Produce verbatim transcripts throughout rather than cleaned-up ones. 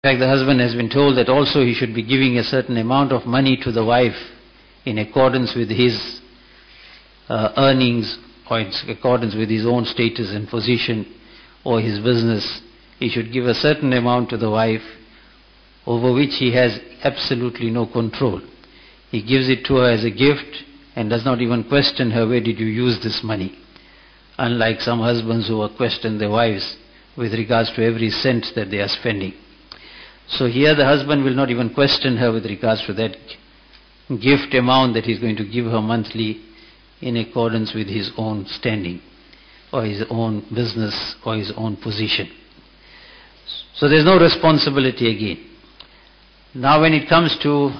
In fact, the husband has been told that also he should be giving a certain amount of money to the wife in accordance with his uh, earnings or in accordance with his own status and position or his business. He should give a certain amount to the wife over which he has absolutely no control. He gives it to her as a gift and does not even question her, where did you use this money? Unlike some husbands who question their wives with regards to every cent that they are spending. So here the husband will not even question her with regards to that gift amount that he's going to give her monthly in accordance with his own standing or his own business or his own position. So there's no responsibility again. Now when it comes to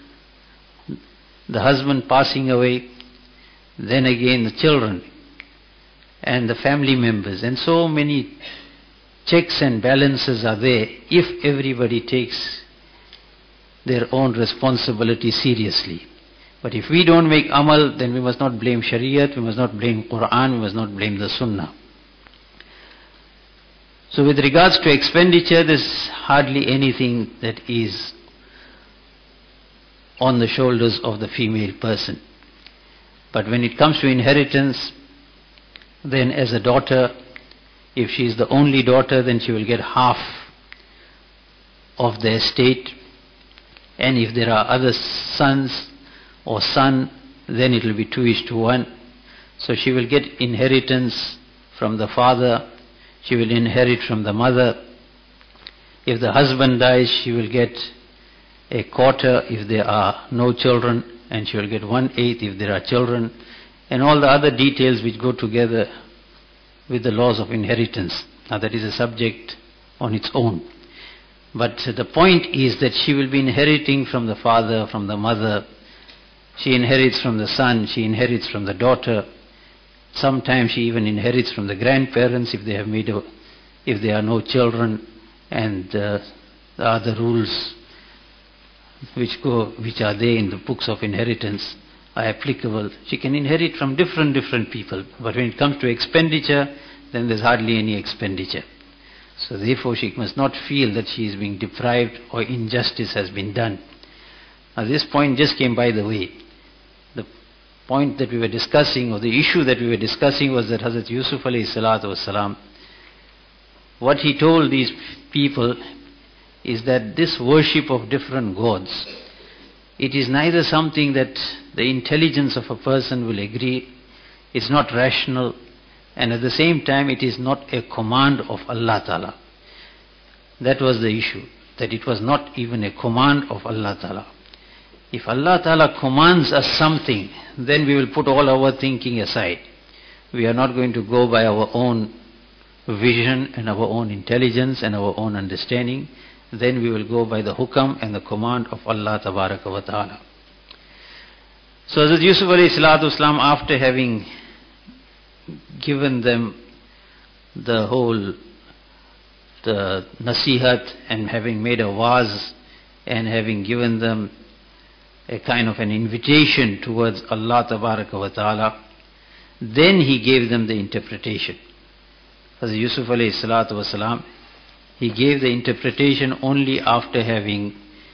the husband passing away, then again the children and the family members and so many checks and balances are there if everybody takes their own responsibility seriously. But if we don't make amal, then we must not blame Shariat, we must not blame Quran, we must not blame the Sunnah. So with regards to expenditure, there's hardly anything that is on the shoulders of the female person. But when it comes to inheritance, then as a daughter, if she is the only daughter, then she will get half of the estate. And if there are other sons or son, then it will be two is to one. So she will get inheritance from the father, she will inherit from the mother. If the husband dies, she will get a quarter if there are no children, and she will get one-eighth if there are children, and all the other details which go together with the laws of inheritance. Now that is a subject on its own. But the point is that she will be inheriting from the father, from the mother. She inherits from the son, she inherits from the daughter. Sometimes she even inherits from the grandparents if they have made a, if there are no children, and uh, the other rules which go, which are there in the books of inheritance are applicable. She can inherit from different different people, but when it comes to expenditure, then there's hardly any expenditure. So therefore she must not feel that she is being deprived or injustice has been done. Now this point just came by the way. The point that we were discussing, or the issue that we were discussing, was that Hazrat Yusuf alayhi salatu wasalam, what he told these people is that this worship of different gods, it is neither something that the intelligence of a person will agree, it's not rational, and at the same time it is not a command of Allah Ta'ala. That was the issue, that it was not even a command of Allah Ta'ala. If Allah Ta'ala commands us something, then we will put all our thinking aside. We are not going to go by our own vision and our own intelligence and our own understanding. Then we will go by the hukam and the command of Allah Tabaraka wa Ta'ala. So Hazrat Yusuf alayhi salatu wasalam, after having given them the whole the nasihat and having made a waz and having given them a kind of an invitation towards Allah Tabaraka wa Ta'ala, then he gave them the interpretation. Hazrat Yusuf alayhi salatu wasalam, he gave the interpretation only after having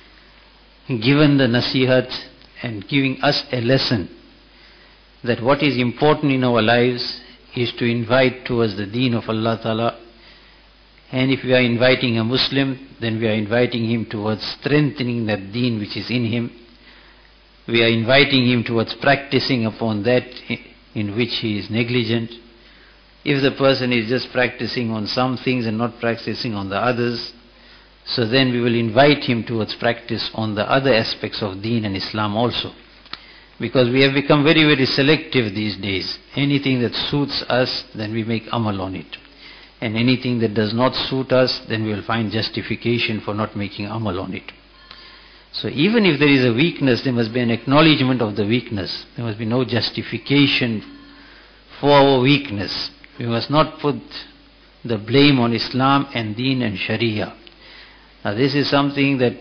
given the nasihat and giving us a lesson that what is important in our lives is to invite towards the deen of Allah Ta'ala. And if we are inviting a Muslim, then we are inviting him towards strengthening that deen which is in him. We are inviting him towards practicing upon that in which he is negligent. If the person is just practicing on some things and not practicing on the others, so then we will invite him towards practice on the other aspects of deen and Islam also. Because we have become very, very selective these days. Anything that suits us, then we make amal on it. And anything that does not suit us, then we will find justification for not making amal on it. So even if there is a weakness, there must be an acknowledgement of the weakness. There must be no justification for our weakness. We must not put the blame on Islam and Deen and Sharia. Now this is something that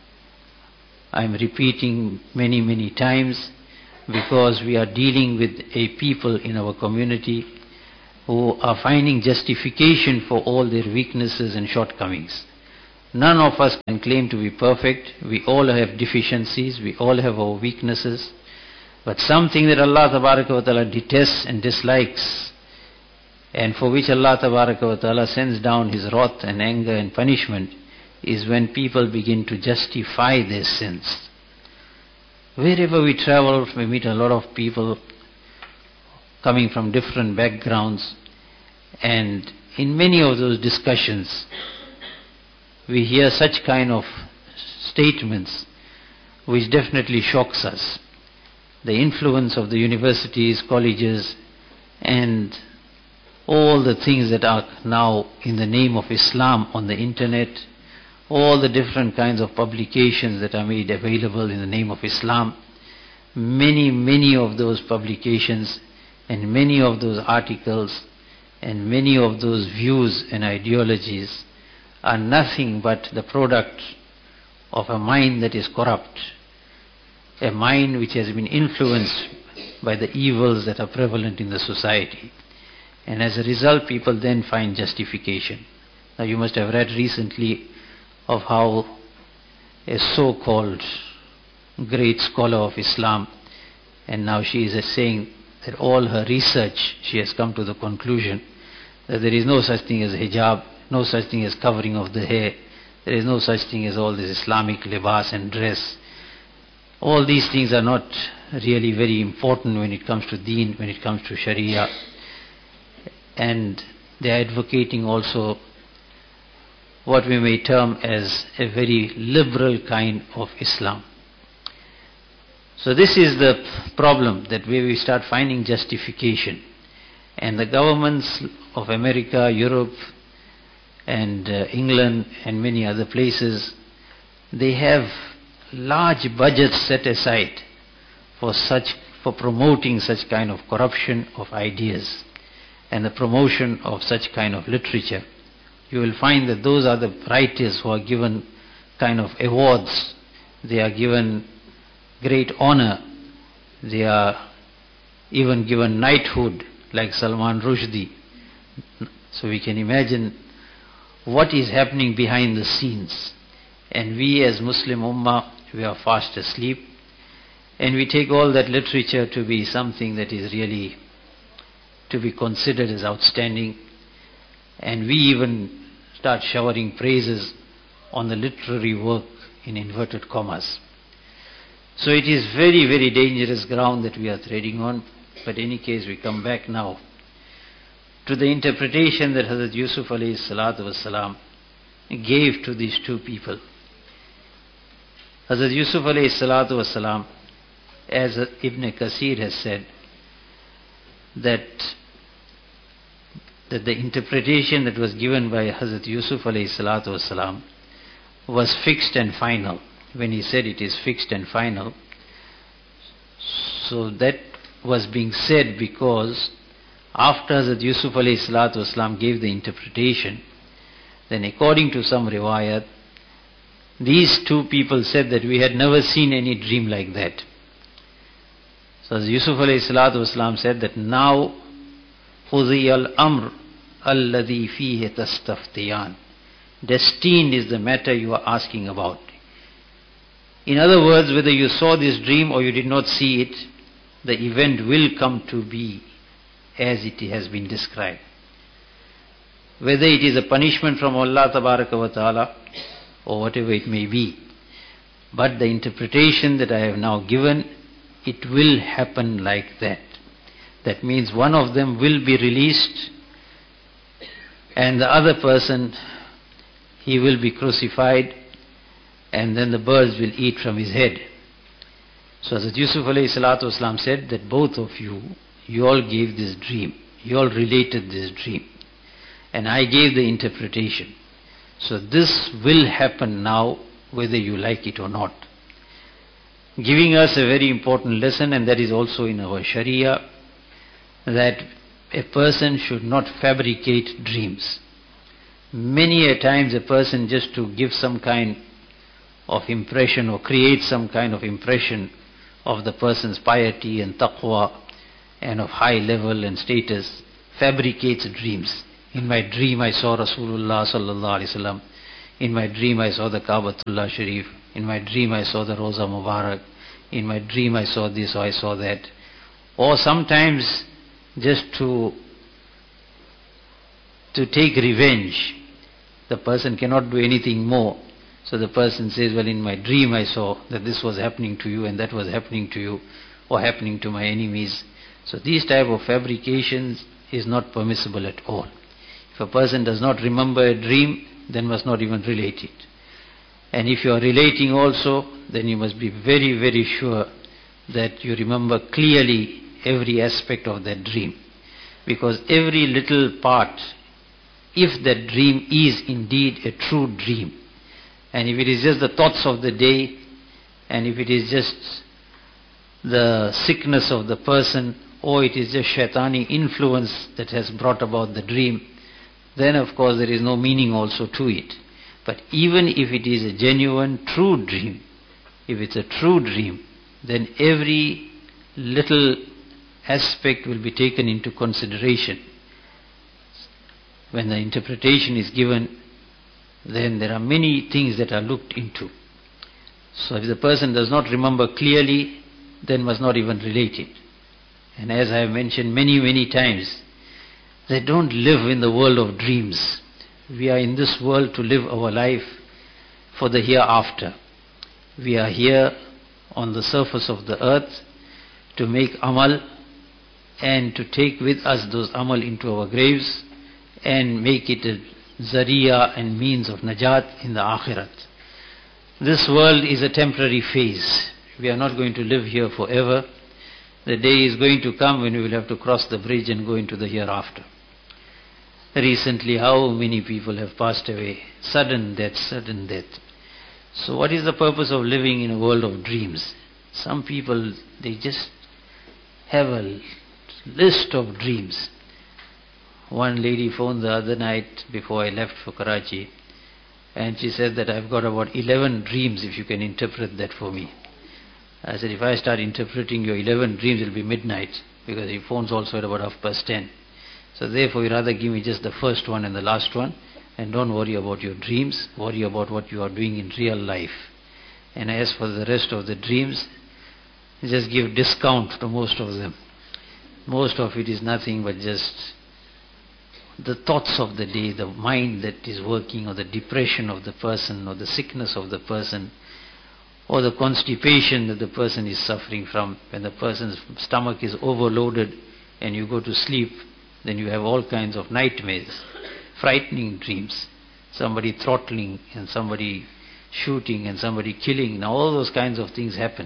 I am repeating many, many times, because we are dealing with a people in our community who are finding justification for all their weaknesses and shortcomings. None of us can claim to be perfect. We all have deficiencies, we all have our weaknesses. But something that Allah Tabaraka wa Ta'ala detests and dislikes, and for which Allah Tabaraka wa Ta'ala sends down His wrath and anger and punishment, is when people begin to justify their sins. Wherever we travel, we meet a lot of people coming from different backgrounds, and in many of those discussions, we hear such kind of statements which definitely shocks us. The influence of the universities, colleges, and all the things that are now in the name of Islam on the internet, all the different kinds of publications that are made available in the name of Islam, many, many of those publications and many of those articles and many of those views and ideologies are nothing but the product of a mind that is corrupt, a mind which has been influenced by the evils that are prevalent in the society. And as a result, people then find justification. Now you must have read recently of how a so-called great scholar of Islam, and now she is saying that all her research, she has come to the conclusion that there is no such thing as hijab, no such thing as covering of the hair, there is no such thing as all this Islamic libas and dress. All these things are not really very important when it comes to deen, when it comes to sharia. And they are advocating also what we may term as a very liberal kind of Islam. So this is the problem, that where we start finding justification. And the governments of America, Europe, and uh, England, and many other places, they have large budgets set aside for such, for promoting such kind of corruption of ideas and the promotion of such kind of literature. You will find that those are the writers who are given kind of awards, they are given great honor, they are even given knighthood, like Salman Rushdie. So we can imagine what is happening behind the scenes. And we as Muslim Ummah, we are fast asleep, and we take all that literature to be something that is really to be considered as outstanding, and we even start showering praises on the literary work in inverted commas. So it is very, very dangerous ground that we are treading on. But in any case, we come back now to the interpretation that Hazrat Yusuf alayhi salatu wasalam gave to these two people. Hazrat Yusuf alayhi salatu wasalam, as Ibn Kasir has said, that that the interpretation that was given by Hazrat Yusuf alayhi salatu wasalam was fixed and final. When he said it is fixed and final, so that was being said because after Hazrat Yusuf alayhi salatu wasalam gave the interpretation, then according to some riwayat, these two people said that we had never seen any dream like that. So Hazrat Yusuf alayhi salatu wasalam said that now خُذِيَ الْأَمْرُ الَّذِي فِيهِ تَسْتَفْتِيَانِ, destined is the matter you are asking about. In other words, whether you saw this dream or you did not see it, the event will come to be as it has been described. Whether it is a punishment from Allah Tabaraka wa Ta'ala or whatever it may be. But the interpretation that I have now given, it will happen like that. That means one of them will be released and the other person, he will be crucified, and then the birds will eat from his head. So Hazrat Yusuf alayhi salatu wasalam said that both of you, you all gave this dream, you all related this dream, and I gave the interpretation. So this will happen now, whether you like it or not. Giving us a very important lesson, and that is also in our Sharia, that a person should not fabricate dreams. Many a times a person, just to give some kind of impression or create some kind of impression of the person's piety and taqwa and of high level and status, fabricates dreams. In my dream I saw Rasulullah sallallahu alaihi wasallam. In my dream I saw the Kaabatullah Sharif. In my dream I saw the Roza Mubarak. In my dream I saw this or I saw that. Or sometimes just to, to take revenge. The person cannot do anything more. So the person says, well, in my dream I saw that this was happening to you and that was happening to you or happening to my enemies. So these type of fabrications is not permissible at all. If a person does not remember a dream, then must not even relate it. And if you are relating also, then you must be very, very sure that you remember clearly every aspect of that dream. Because every little part, if that dream is indeed a true dream, and if it is just the thoughts of the day, and if it is just the sickness of the person, or it is just shaitani influence that has brought about the dream, then of course there is no meaning also to it. But even if it is a genuine, true dream, if it's a true dream, then every little aspect will be taken into consideration. When the interpretation is given, then there are many things that are looked into. So if the person does not remember clearly, then must not even relate it. And as I have mentioned many, many times, they don't live in the world of dreams. We are in this world to live our life for the hereafter. We are here on the surface of the earth to make amal and to take with us those amal into our graves and make it a zariya and means of najat in the akhirat. This world is a temporary phase. We are not going to live here forever. The day is going to come when we will have to cross the bridge and go into the hereafter. Recently, how many people have passed away? Sudden death, sudden death. So what is the purpose of living in a world of dreams? Some people, they just have a list of dreams. One lady phoned the other night before I left for Karachi, and she said that I've got about eleven dreams, if you can interpret that for me. I said, if I start interpreting your eleven dreams, it will be midnight, because he phones also at about half past ten. So therefore, you rather give me just the first one and the last one, and don't worry about your dreams, worry about what you are doing in real life. And as for the rest of the dreams, just give discount to most of them. Most of it is nothing but just the thoughts of the day, the mind that is working, or the depression of the person, or the sickness of the person, or the constipation that the person is suffering from. When the person's stomach is overloaded and you go to sleep, then you have all kinds of nightmares, frightening dreams, somebody throttling and somebody shooting and somebody killing. Now all those kinds of things happen.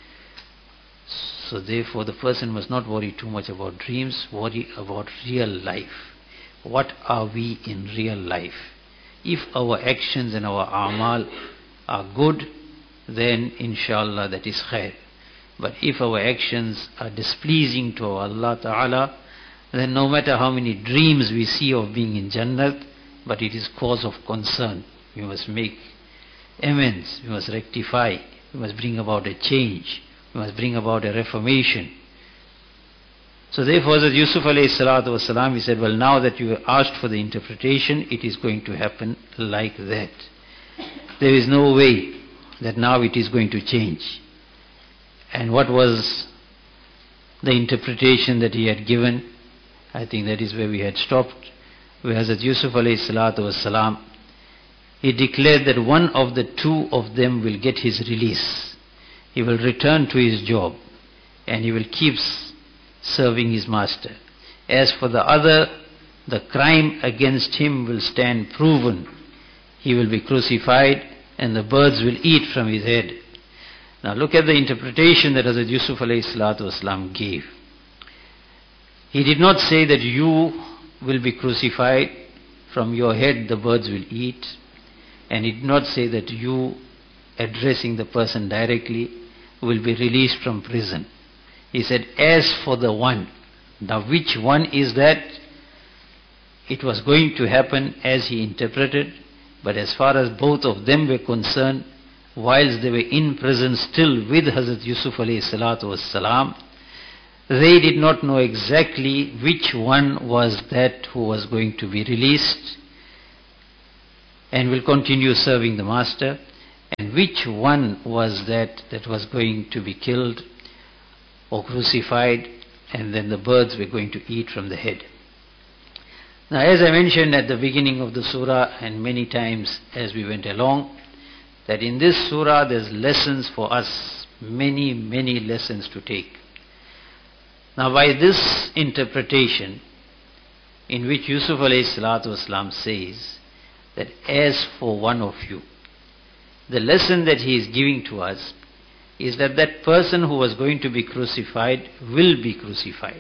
So therefore the person must not worry too much about dreams, worry about real life. What are we in real life? If our actions and our amal are good, then inshallah that is khair. But if our actions are displeasing to Allah Ta'ala, then no matter how many dreams we see of being in Jannat, but it is cause of concern. We must make amends, we must rectify, we must bring about a change, we must bring about a reformation. So therefore, as Yusuf alayhi salatu wasalam, he said, well, now that you asked for the interpretation, it is going to happen like that. There is no way that now it is going to change. And what was the interpretation that he had given? I think that is where we had stopped. Where Hazrat Yusuf alayhi salatu wasalam, he declared that one of the two of them will get his release. He will return to his job and he will keep serving his master. As for the other, the crime against him will stand proven. He will be crucified and the birds will eat from his head. Now look at the interpretation that Hazrat Yusuf alayhi salatu wasalam gave. He did not say that you will be crucified, from your head the birds will eat, and he did not say that you, addressing the person directly, will be released from prison. He said, as for the one, now which one is that? It was going to happen as he interpreted, but as far as both of them were concerned, whilst they were in prison still with Hazrat Yusuf alayhi salatu wassalam, they did not know exactly which one was that who was going to be released. and will continue serving the master, and which one was that that was going to be killed or crucified, and then the birds were going to eat from the head. Now, as I mentioned at the beginning of the surah and many times as we went along, that in this surah there's lessons for us, many, many lessons to take. Now, by this interpretation, in which Yusuf alayhi salatu wasalam says that as for one of you, the lesson that he is giving to us is that that person who was going to be crucified will be crucified.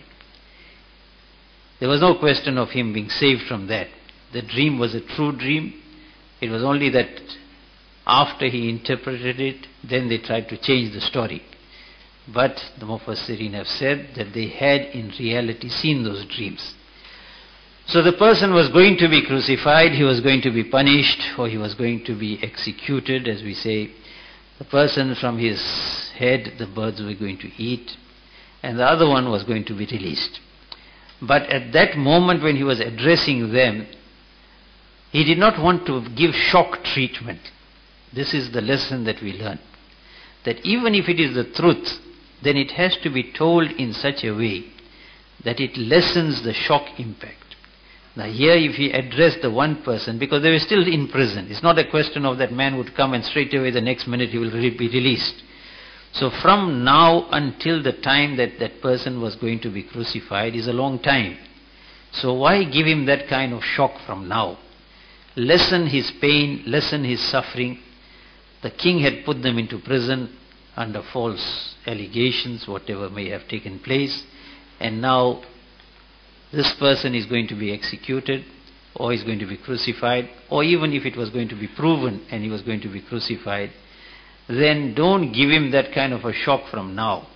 There was no question of him being saved from that. The dream was a true dream. It was only that after he interpreted it, then they tried to change the story. But the Mufassirin have said that they had in reality seen those dreams. So the person was going to be crucified, he was going to be punished, or he was going to be executed, as we say. The person, from his head the birds were going to eat, and the other one was going to be released. But at that moment when he was addressing them, he did not want to give shock treatment. This is the lesson that we learn. That even if it is the truth, then it has to be told in such a way that it lessens the shock impact. Now here, if he addressed the one person, because they were still in prison, it's not a question of that man would come and straight away the next minute he will be released. So from now until the time that that person was going to be crucified is a long time. So why give him that kind of shock from now? Lessen his pain, lessen his suffering. The king had put them into prison under false allegations, whatever may have taken place, and now this person is going to be executed, or is going to be crucified, or even if it was going to be proven and he was going to be crucified, then don't give him that kind of a shock from now.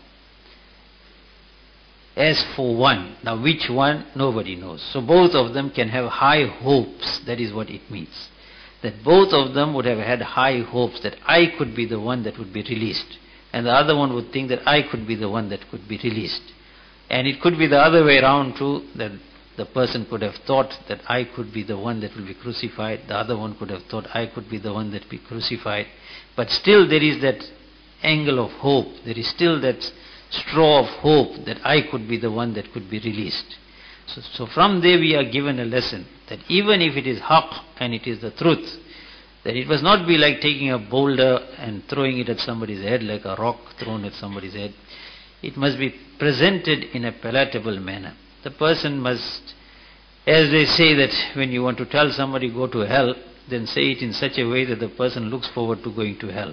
As for one, now which one, nobody knows. So both of them can have high hopes, that is what it means. That both of them would have had high hopes that I could be the one that would be released, and the other one would think that I could be the one that could be released. And it could be the other way around too, that the person could have thought that I could be the one that will be crucified, the other one could have thought I could be the one that will be crucified. But still there is that angle of hope, there is still that straw of hope that I could be the one that could be released. So, so from there we are given a lesson, that even if it is haqq and it is the truth, that it must not be like taking a boulder and throwing it at somebody's head, like a rock thrown at somebody's head. It must be presented in a palatable manner. The person must, as they say that when you want to tell somebody go to hell, then say it in such a way that the person looks forward to going to hell.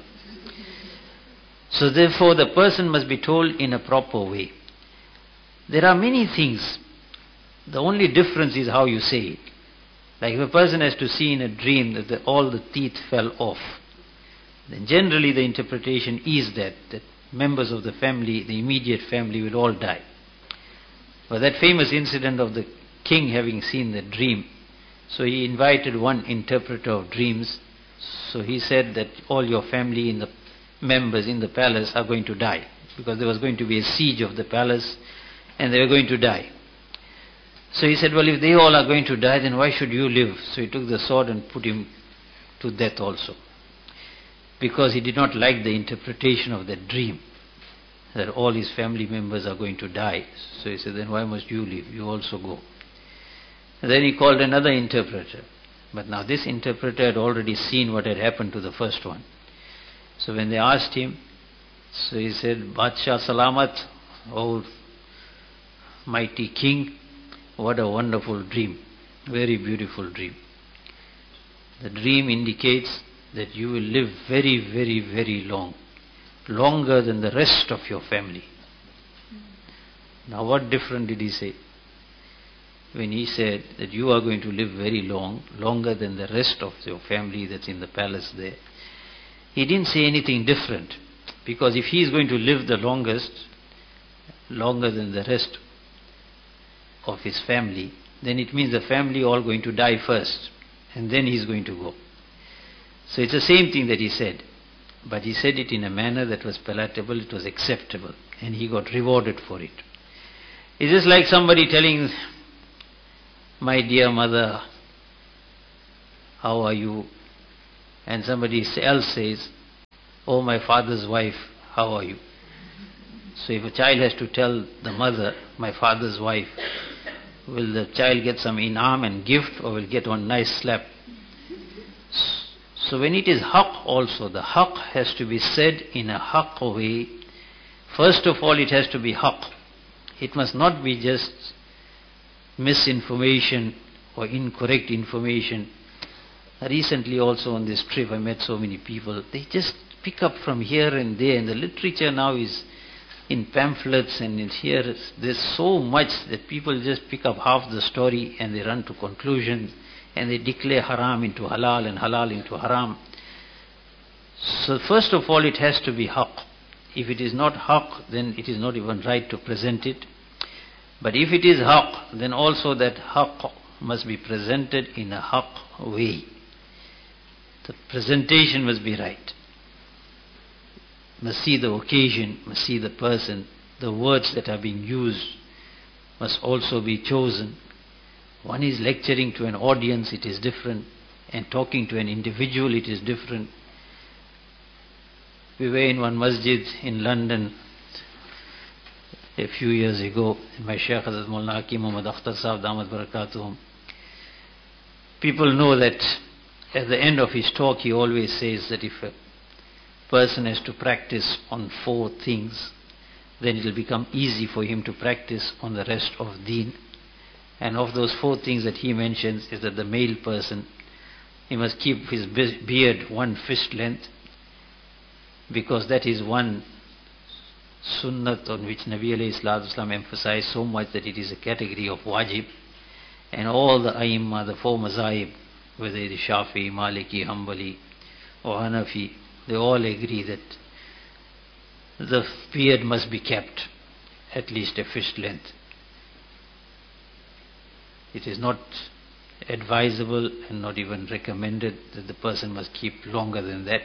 So therefore the person must be told in a proper way. There are many things. The only difference is how you say it. Like if a person has to see in a dream that the, all the teeth fell off, then generally the interpretation is that, that members of the family, the immediate family, will all die. But that famous incident of the king having seen the dream, so he invited one interpreter of dreams. So he said that all your family in the members in the palace are going to die, because there was going to be a siege of the palace and they were going to die. So he said, well, if they all are going to die, then why should you live? So he took the sword and put him to death also, because he did not like the interpretation of that dream, that all his family members are going to die. So he said, then why must you live? You also go. And then he called another interpreter. But now this interpreter had already seen what had happened to the first one. So when they asked him, so he said, Badshah Salamat, oh mighty king, what a wonderful dream, very beautiful dream. The dream indicates that you will live very, very, very long, longer than the rest of your family. Now what different did he say? When he said that you are going to live very long, longer than the rest of your family that's in the palace there, he didn't say anything different, because if he is going to live the longest, longer than the rest of his family, then it means the family all going to die first, and then he is going to go. So it's the same thing that he said, but he said it in a manner that was palatable, it was acceptable, and he got rewarded for it. It's just like somebody telling, my dear mother, how are you? and somebody else says, "Oh, my father's wife, how are you?" So if a child has to tell the mother, "My father's wife," will the child get some inam and gift, or will get one nice slap? So when it is haqq also, the haqq has to be said in a haqq way. First of all, it has to be haqq. It must not be just misinformation or incorrect information. Recently also on this trip I met so many people. They just pick up from here and there, and the literature now is in pamphlets, and in here there's so much that people just pick up half the story and they run to conclusions, and they declare haram into halal and halal into haram. So first of all, it has to be haqq. If it is not haqq, then it is not even right to present it. But if it is haqq, then also that haqq must be presented in a haqq way. The presentation must be right. Must see the occasion, must see the person. The words that are being used must also be chosen. One is lecturing to an audience, it is different, and talking to an individual, it is different. We were in one masjid in London a few years ago, my Shaykh Hazrat Maulana Hakim Muhammad Akhtar Sahib Damat Barakatuhum. People know that at the end of his talk he always says that if a person has to practice on four things, then it will become easy for him to practice on the rest of deen. And of those four things that he mentions is that the male person, he must keep his beard one fist length, because that is one sunnat on which Nabi alayhi salatu wasalam emphasized so much that it is a category of wajib. And all the aimma, the four mazahib, whether it is Shafi, Maliki, Hanbali or Hanafi, they all agree that the beard must be kept at least a fist length. It is not advisable and not even recommended that the person must keep longer than that.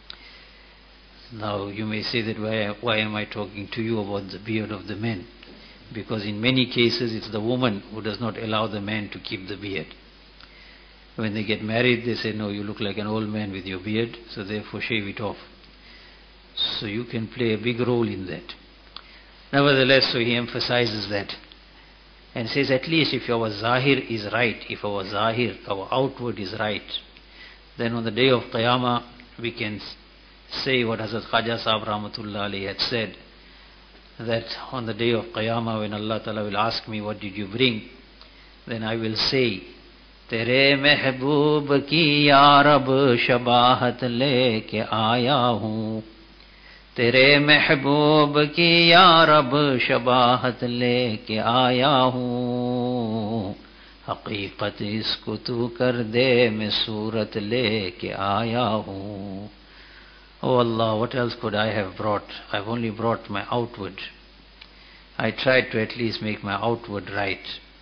Now you may say that why, why am I talking to you about the beard of the men? Because in many cases it's the woman who does not allow the man to keep the beard. When they get married, they say, "No, you look like an old man with your beard, so therefore shave it off." So you can play a big role in that. Nevertheless, so he emphasizes that and says, at least if our zahir is right, if our zahir, our outward is right, then on the day of Qiyamah we can say what Hazrat Khaja Sahib Rahmatullah Alayhi had said, that on the day of Qiyamah when Allah Ta'ala will ask me, "What did you bring?" then I will say, "Tere mehboob ki ya Rab shabahat leke aaya hoon. Tere mehboob ki ya Rab shabahat leke aaya hoon. Haqiqat isko tu kar de, main surat leke aaya hoon." Oh Allah, what else could I have brought? I've only brought my outward. I tried to at least make my outward right.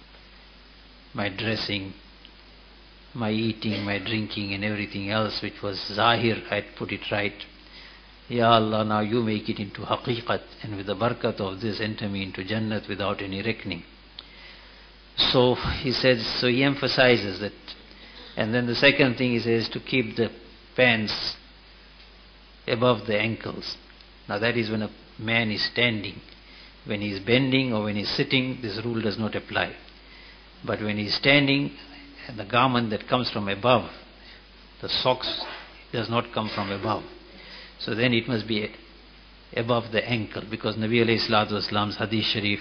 My dressing, my eating, my drinking and everything else which was zahir, I'd put it right. Ya Allah, now you make it into haqiqat, and with the barakat of this enter me into Jannat without any reckoning. So he says, so he emphasizes that. And then the second thing he says, to keep the pants above the ankles. Now that is when a man is standing. When he is bending or when he is sitting, this rule does not apply. But when he is standing, and the garment that comes from above, the socks, does not come from above. So then it must be above the ankle, because Nabi alayhi salatu wasalam's hadith sharif,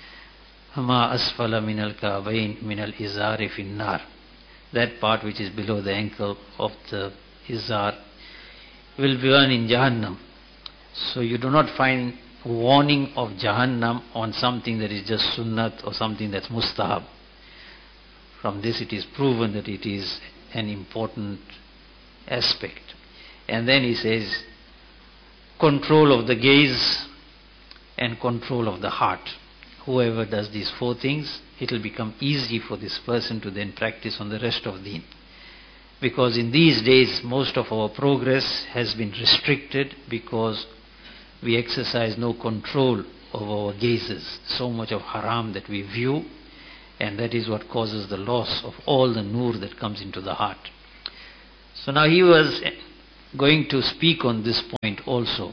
"Ma asfala min al-ka'bayn min al-izari fin nar." That part which is below the ankle of the izar will burn in Jahannam. So you do not find warning of Jahannam on something that is just sunnat or something that's mustahab. From this it is proven that it is an important aspect. And then he says, control of the gaze and control of the heart. Whoever does these four things, it will become easy for this person to then practice on the rest of deen. Because in these days, most of our progress has been restricted because we exercise no control over our gazes. So much of haram that we view, and that is what causes the loss of all the nur that comes into the heart. So now he was going to speak on this point also,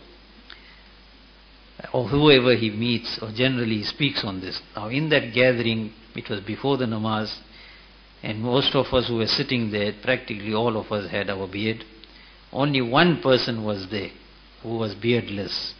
or whoever he meets, or generally he speaks on this. Now in that gathering, it was before the namaz, and most of us who were sitting there, practically all of us had our beard. Only one person was there who was beardless.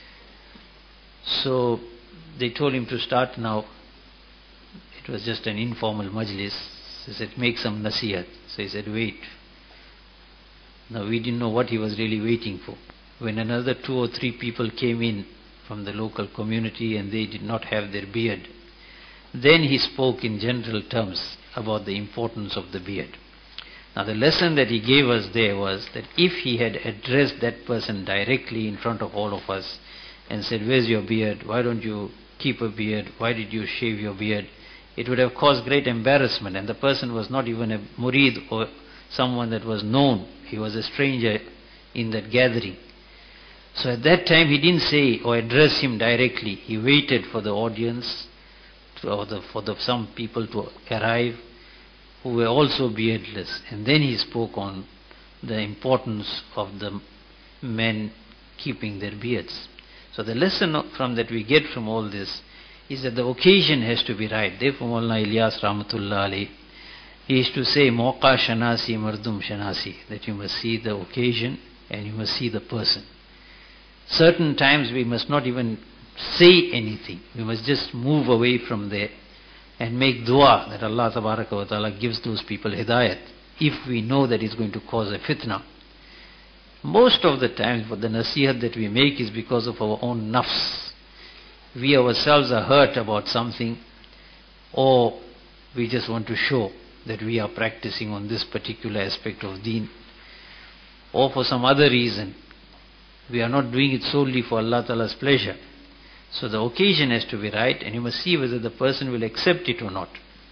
So they told him to start now. It was just an informal majlis. He said, make some nasihat. So he said, wait. Now we didn't know what he was really waiting for. When another two or three people came in from the local community and they did not have their beard, then he spoke in general terms about the importance of the beard. Now the lesson that he gave us there was that if he had addressed that person directly in front of all of us and said, where's your beard? Why don't you keep a beard? Why did you shave your beard? It would have caused great embarrassment, and the person was not even a murid or someone that was known. He was a stranger in that gathering. So at that time he didn't say or address him directly. He waited for the audience, to, or the, for the, some people to arrive who were also beardless, and then he spoke on the importance of the men keeping their beards. So the lesson from that we get from all this is that the occasion has to be right. Therefore Maulana Ilyas Rahmatullah Alayh, he used to say, Mauqa Shanasi Mardum Shanasi, that you must see the occasion and you must see the person. Certain times we must not even say anything. We must just move away from there and make dua that Allah Tabaraka wa Ta'ala gives those people hidayat, if we know that it's going to cause a fitna. Most of the times for the nasihat that we make is because of our own nafs. We ourselves are hurt about something, or we just want to show that we are practicing on this particular aspect of deen, or for some other reason. We are not doing it solely for Allah Ta'ala's pleasure. So the occasion has to be right, and you must see whether the person will accept it or not.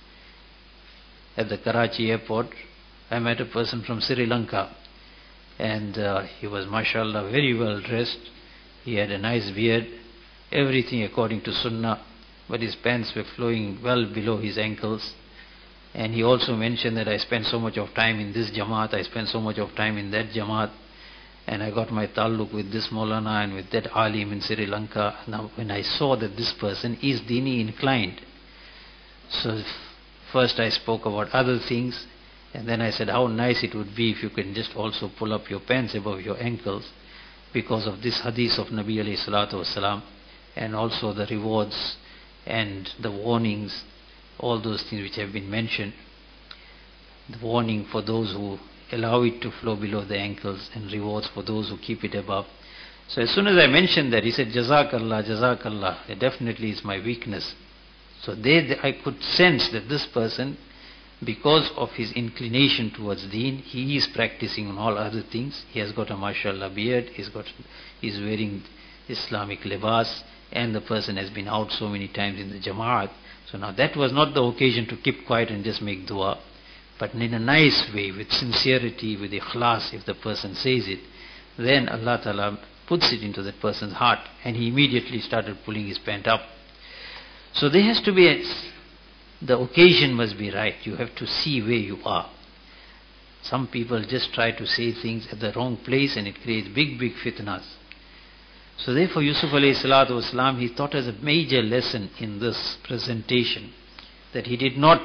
At the Karachi airport, I met a person from Sri Lanka, and uh, he was mashallah very well dressed. He had a nice beard, everything according to sunnah, but his pants were flowing well below his ankles. And he also mentioned that I spent so much of time in this Jamaat, I spent so much of time in that Jamaat, and I got my taluk with this Maulana and with that Alim in Sri Lanka. Now when I saw that this person is dini inclined, so first I spoke about other things, and then I said how nice it would be if you can just also pull up your pants above your ankles, because of this hadith of Nabi alayhi salatu wasalam, and also the rewards and the warnings, all those things which have been mentioned. The warning for those who allow it to flow below the ankles, and rewards for those who keep it above. So as soon as I mentioned that, he said, Jazakallah, Jazakallah. It definitely is my weakness. So there I could sense that this person, because of his inclination towards deen, he is practicing on all other things. He has got a mashallah beard, he's got, he's wearing Islamic libas, and the person has been out so many times in the Jamaat. So now that was not the occasion to keep quiet and just make dua, but in a nice way, with sincerity, with ikhlas. If the person says it, then Allah Ta'ala puts it into that person's heart, and he immediately started pulling his pant up. So there has to be a, the occasion must be right. You have to see where you are. Some people just try to say things at the wrong place, and it creates big big fitnas. So therefore Yusuf alayhi salatu wasalam, he taught us a major lesson in this presentation, that he did not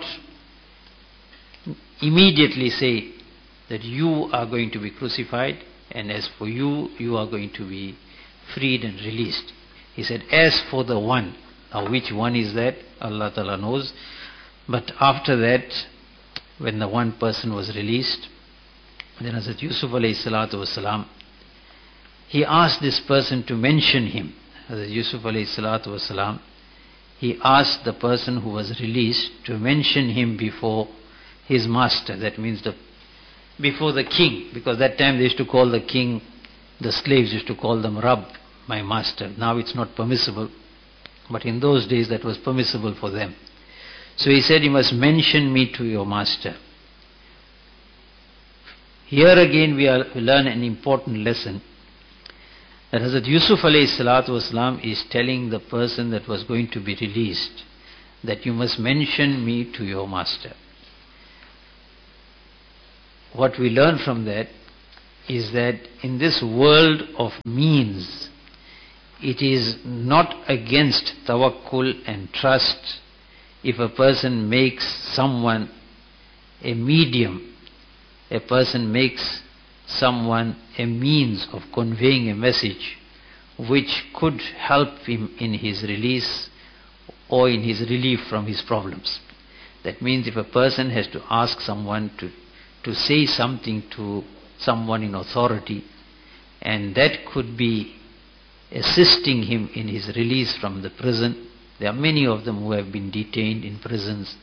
immediately say that you are going to be crucified, and as for you, you are going to be freed and released. He said, as for the one. Now which one is that? Allah Ta'ala knows. But after that, when the one person was released, then Hazrat Yusuf alayhi salatu wasalam, he asked this person to mention him. Hazrat Yusuf alayhi salatu wasalam, he asked the person who was released to mention him before his master. That means the before the king, because that time they used to call the king, the slaves used to call them Rabb, my master. Now it's not permissible, but in those days that was permissible for them. So he said, you must mention me to your master. Here again we, are, we learn an important lesson, that Hazrat Yusuf alayhi salatu wasalam is telling the person that was going to be released that you must mention me to your master. What we learn from that, is that in this world of means, it is not against tawakkul and trust if a person makes someone a medium, a person makes someone a means of conveying a message which could help him in his release or in his relief from his problems. That means if a person has to ask someone to, to say something to someone in authority, and that could be assisting him in his release from the prison. There are many of them who have been detained in prisons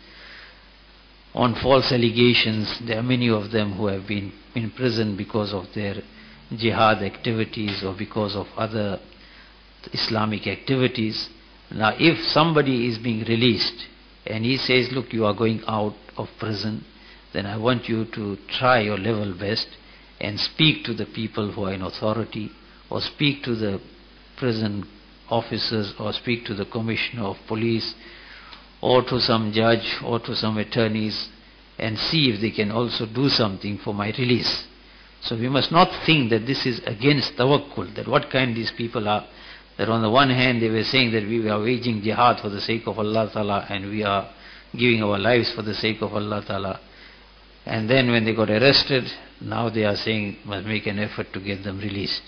on false allegations. There are many of them who have been in prison because of their jihad activities or because of other Islamic activities. Now if somebody is being released and he says, look, you are going out of prison, then I want you to try your level best and speak to the people who are in authority, or speak to the prison officers, or speak to the commissioner of police, or to some judge, or to some attorneys, and see if they can also do something for my release. So we must not think that this is against tawakkul, that what kind these people are. That on the one hand they were saying that we are waging jihad for the sake of Allah Ta'ala, and we are giving our lives for the sake of Allah Ta'ala. And then when they got arrested, now they are saying must make an effort to get them released.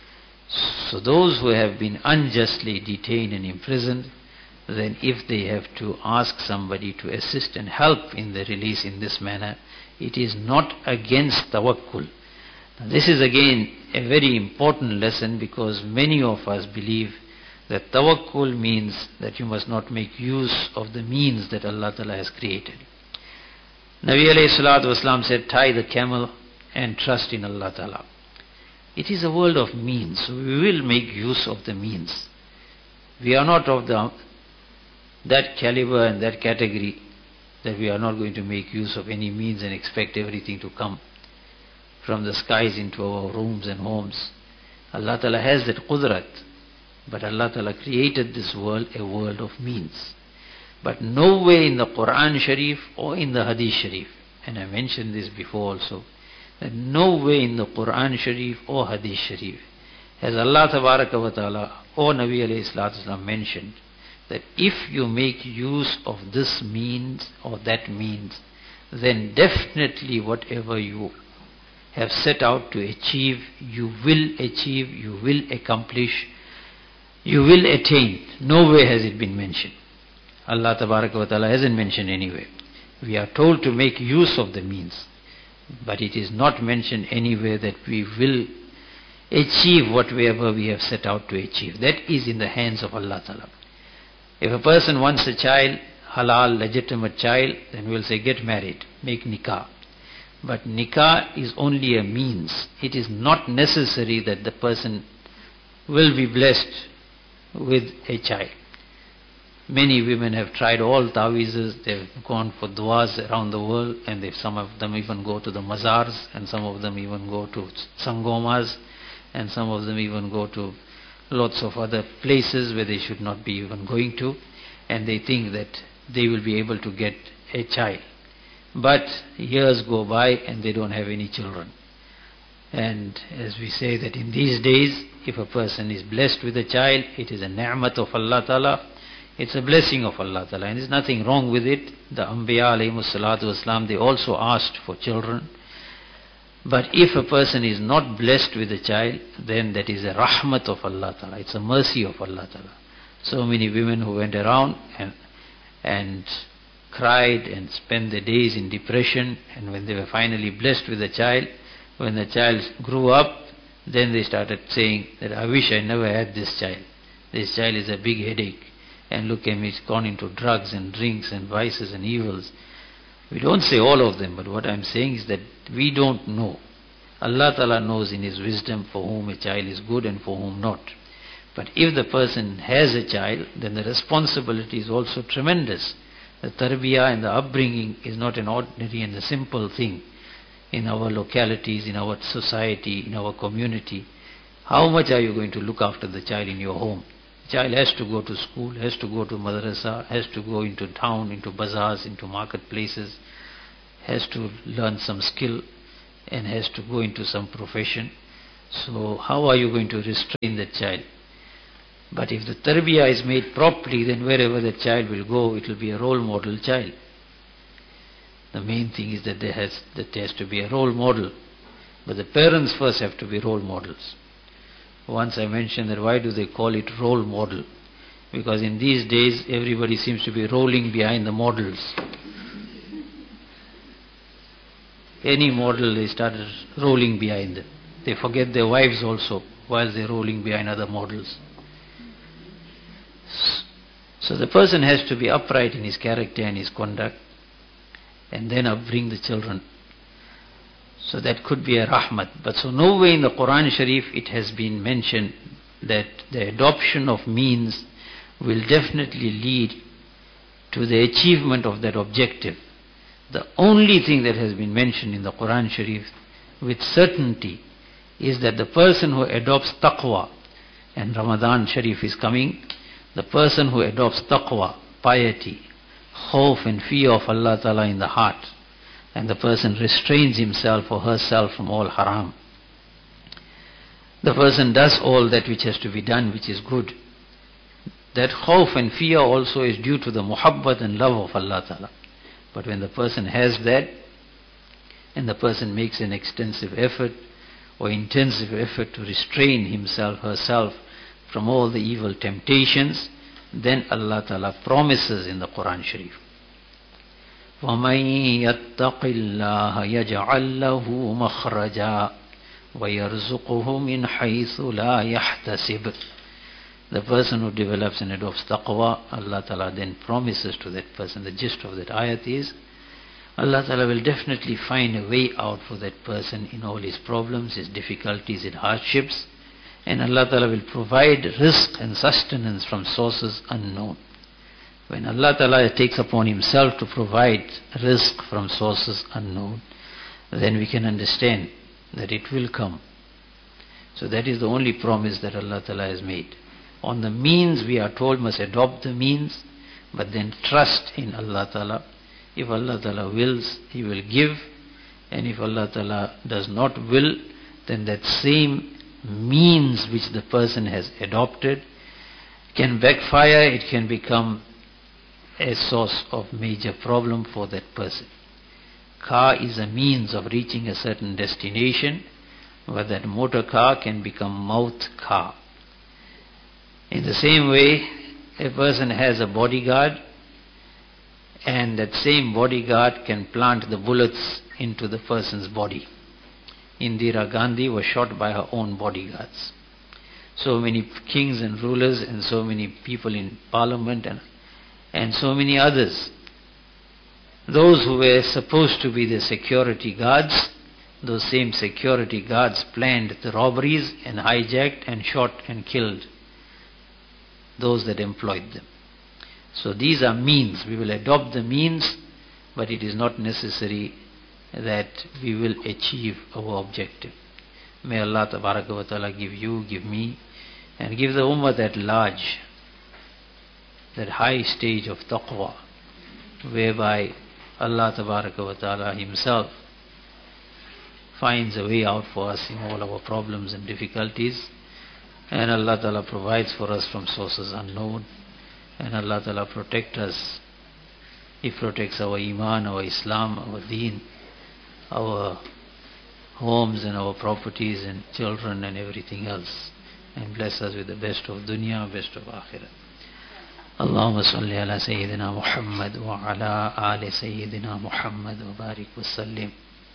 So those who have been unjustly detained and imprisoned, then if they have to ask somebody to assist and help in the release in this manner, it is not against tawakkul. Now this is again a very important lesson, because many of us believe that tawakkul means that you must not make use of the means that Allah Ta'ala has created. Nabi alayhi salatu wasalam said, tie the camel and trust in Allah Ta'ala. It is a world of means, so we will make use of the means. We are not of the that caliber and that category that we are not going to make use of any means and expect everything to come from the skies into our rooms and homes. Allah Ta'ala has that qudrat, but Allah Ta'ala created this world a world of means. But nowhere in the Quran Sharif or in the Hadith Sharif, and I mentioned this before also, that nowhere in the Quran Sharif or Hadith Sharif has Allah Tabaraka wa Ta'ala or Nabi alayhi salatu wasalam mentioned that if you make use of this means or that means, then definitely whatever you have set out to achieve, you will achieve, you will accomplish, you will attain. Nowhere has it been mentioned. Allah Tabaraka wa Ta'ala hasn't mentioned anywhere. We are told to make use of the means, but it is not mentioned anywhere that we will achieve whatever we have set out to achieve. That is in the hands of Allah Ta'ala. If a person wants a child, halal, legitimate child, then we'll say get married, make nikah. But nikah is only a means. It is not necessary that the person will be blessed with a child. Many women have tried all ta'weezes, they've gone for du'as around the world, and they, some of them even go to the mazars, and some of them even go to sangomas, and some of them even go to lots of other places where they should not be even going to, and they think that they will be able to get a child. But years go by and they don't have any children. And as we say that in these days, if a person is blessed with a child, it is a ni'mat of Allah Ta'ala, it's a blessing of Allah Ta'ala, and there's nothing wrong with it. The Anbiya alayhimu salatu wasalam, they also asked for children. But if a person is not blessed with a child, then that is a rahmat of Allah Ta'ala, it's a mercy of Allah Ta'ala. So many women who went around and, and cried and spent their days in depression, and when they were finally blessed with a child, when the child grew up, then they started saying that I wish I never had this child. This child is a big headache. And look at him, he's gone into drugs and drinks and vices and evils. We don't say all of them, but what I'm saying is that we don't know. Allah Ta'ala knows in His wisdom for whom a child is good and for whom not. But if the person has a child, then the responsibility is also tremendous. The tarbiyah and the upbringing is not an ordinary and a simple thing in our localities, in our society, in our community. How much are you going to look after the child in your home? Child has to go to school, has to go to madrasa, has to go into town, into bazaars, into marketplaces, has to learn some skill. and has to go into some profession. So how are you going to restrain the child? But if the tarbiyah is made properly, then wherever the child will go, it will be a role model child. The main thing is that there has, that there has to be a role model. But the parents first have to be role models. Once I mentioned that why do they call it role model? Because in these days everybody seems to be rolling behind the models. Any model they started rolling behind them. They forget their wives also while they're rolling behind other models. So the person has to be upright in his character and his conduct, and then upbring the children. So that could be a rahmat. But so nowhere in the Quran Sharif it has been mentioned that the adoption of means will definitely lead to the achievement of that objective. The only thing that has been mentioned in the Quran Sharif with certainty is that the person who adopts taqwa, and Ramadan Sharif is coming, the person who adopts taqwa, piety, khawf and fear of Allah Ta'ala in the heart, and the person restrains himself or herself from all haram. The person does all that which has to be done, which is good. That khawf and fear also is due to the muhabbat and love of Allah Ta'ala. But when the person has that, and the person makes an extensive effort or intensive effort to restrain himself, herself from all the evil temptations, then Allah Ta'ala promises in the Quran Sharif, وَمَن يَتَّقِ اللَّهَ يَجْعَلْ لَهُ مَخْرَجًا وَيَرْزُقُهُ مِنْ حَيْثُ لَا يَحْتَسِبُ. The person who develops and adopts taqwa, Allah Ta'ala then promises to that person, the gist of that ayat is, Allah Ta'ala will definitely find a way out for that person in all his problems, his difficulties, his hardships, and Allah Ta'ala will provide rizq and sustenance from sources unknown. When Allah Ta'ala takes upon himself to provide rizq from sources unknown, then we can understand that it will come. So that is the only promise that Allah Ta'ala has made. On the means we are told must adopt the means, but then trust in Allah Ta'ala. If Allah Ta'ala wills, He will give, and if Allah Ta'ala does not will, then that same means which the person has adopted can backfire, it can become a source of major problem for that person. Car is a means of reaching a certain destination, but that motor car can become mouth car. In the same way, a person has a bodyguard, and that same bodyguard can plant the bullets into the person's body. Indira Gandhi was shot by her own bodyguards. So many kings and rulers and so many people in parliament and, and so many others. Those who were supposed to be the security guards, those same security guards planned the robberies and hijacked and shot and killed those that employed them. So these are means. We will adopt the means, but it is not necessary that we will achieve our objective. May Allah Tabaraka wa Ta'ala give you, give me, and give the ummah at large that high stage of taqwa, whereby Allah Tabaraka wa Ta'ala Himself finds a way out for us in all our problems and difficulties, and Allah Ta'ala provides for us from sources unknown, and Allah Ta'ala protects us. He protects our iman, our Islam, our deen, our homes and our properties and children and everything else, and bless us with the best of dunya, best of akhirah. Allahumma salli ala Sayyidina Muhammad wa ala ali Sayyidina Muhammad wa barik wa sallim.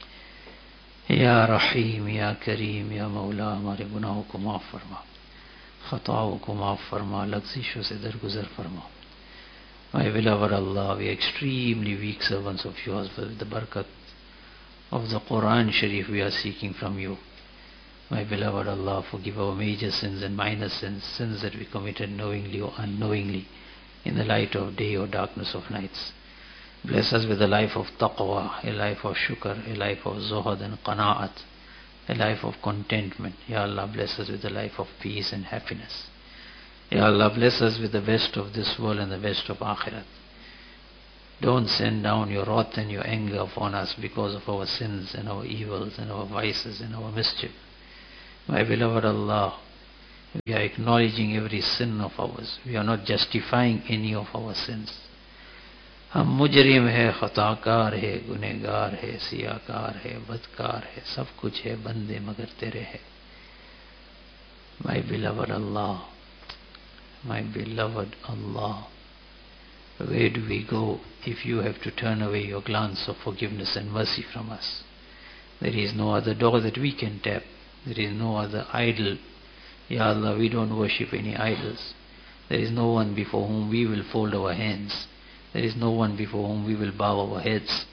Ya Rahim, Ya Kareem, Ya Mawla, हमारे गुनाहों को माफ़ फरमा, खताओं को माफ़ फरमा, लग़ज़िशों से दरगुज़र फरमा. My beloved Allah, we are extremely weak servants of yours, but with the barakat of the Quran Sharif we are seeking from you. My beloved Allah, forgive our major sins and minor sins, sins that we committed knowingly or unknowingly, in the light of day or darkness of nights. Bless us with a life of taqwa, a life of shukr, a life of zuhud and qana'at, a life of contentment. Ya Allah, bless us with a life of peace and happiness. Ya Allah, bless us with the best of this world and the best of akhirat. Don't send down your wrath and your anger upon us because of our sins and our evils and our vices and our mischief. My beloved Allah, we are acknowledging every sin of ours. We are not justifying any of our sins. हम मुजरिम है, खताकार है, गुनहगार है, सियाकार है, बदकार है, सब कुछ है, बंदे मगर तेरे है. My beloved Allah, my beloved Allah, where do we go if you have to turn away your glance of forgiveness and mercy from us? There is no other door that we can tap. There is no other idol. Ya Allah, we don't worship any idols. There is no one before whom we will fold our hands. There is no one before whom we will bow our heads.